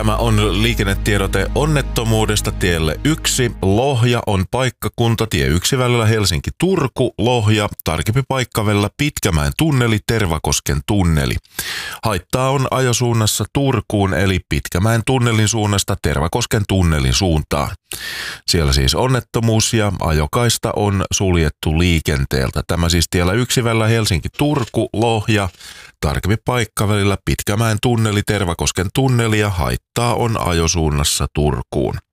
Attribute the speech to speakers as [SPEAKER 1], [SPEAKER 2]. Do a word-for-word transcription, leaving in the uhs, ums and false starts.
[SPEAKER 1] Tämä on liikennetiedote onnettomuudesta tielle yksi. Lohja on paikkakunta tie yksi välillä Helsinki-Turku, Lohja, tarkempi paikka välillä Pitkämäen tunneli, Tervakosken tunneli. Haittaa on ajosuunnassa Turkuun eli Pitkämäen tunnelin suunnasta Tervakosken tunnelin suuntaan. Siellä siis onnettomuus ja ajokaista on suljettu liikenteeltä. Tämä siis tiellä yksi välillä Helsinki-Turku, Lohja, tarkempi paikka välillä Pitkämäen tunneli, Tervakosken tunneli ja haittaa on ajosuunnassa Turkuun.